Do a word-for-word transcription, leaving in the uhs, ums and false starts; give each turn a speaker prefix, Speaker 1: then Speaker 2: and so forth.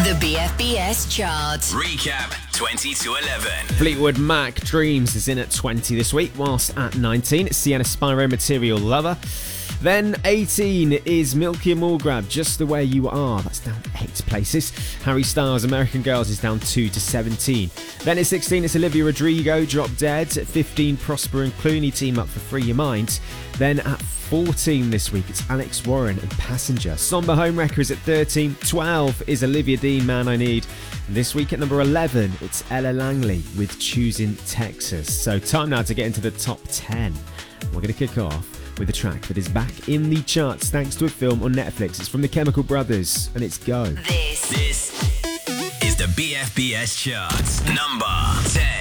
Speaker 1: The B F B S chart.
Speaker 2: Recap twenty to eleven.
Speaker 3: Fleetwood Mac Dreams is in at twenty this week, whilst at nineteen, Sienna Spyro Material Lover. Then eighteen is Milky and Mulgrab, Just the Way You Are. That's down eight places. Harry Styles, American Girls is down two to seventeen. Then at sixteen, it's Olivia Rodrigo, Drop Dead. At fifteen, Prosper and Clooney team up for Free Your Mind. Then at fourteen this week, it's Alex Warren and Passenger. Somber Homewrecker is at thirteen. twelve is Olivia Dean, Man I Need. And this week at number eleven, it's Ella Langley with Choosing Texas. So time now to get into the top ten. We're going to kick off with a track that is back in the charts thanks to a film on Netflix. It's from the Chemical Brothers, and it's Go.
Speaker 1: This,
Speaker 2: This is the B F B S chart. Number ten.